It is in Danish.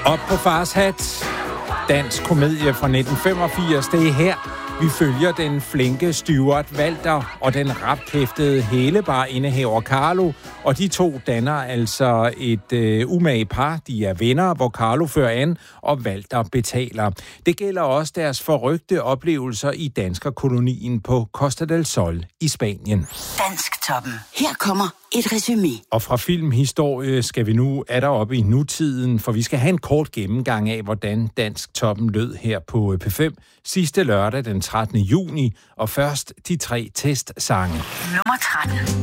Op på fars hat. Dansk komedie fra 1985. Det er her, vi følger den flinke Stuart Walter og den rapkæftede hælebar-indehaver Carlo, og de to danner altså et umage par. De er venner, hvor Carlo fører an, og Walter betaler. Det gælder også deres forrygte oplevelser i danskerkolonien på Costa del Sol i Spanien. Dansktoppen. Her kommer et resumé. Og fra filmhistorie skal vi nu deroppe i nutiden, for vi skal have en kort gennemgang af, hvordan Dansktoppen lød her på P5 sidste lørdag den 13. juni, og først de 3 testsange. Nummer 13.